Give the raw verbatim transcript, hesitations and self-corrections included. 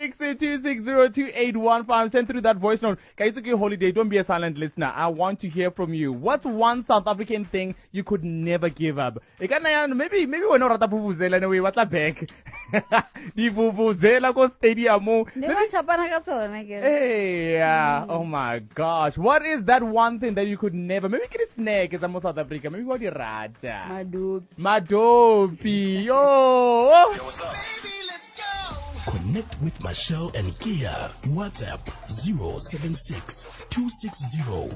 six two six zero two eight one five. Send through that voice note. Kaitsuki Holiday, don't be a silent listener. I want to hear from you. What's one South African thing you could never give up? Maybe maybe we're not rata vuvuzela anyway. What's that back? Di vuvuzela go stadium. Hey, yeah. Oh my gosh. What is that one thing that you could never? Maybe get a snack as I'm South Africa. Maybe what you rata. Madopi. Madopi. Yo. Yo, what's up? Connect with Michelle and Kia. WhatsApp zero seven six two six zero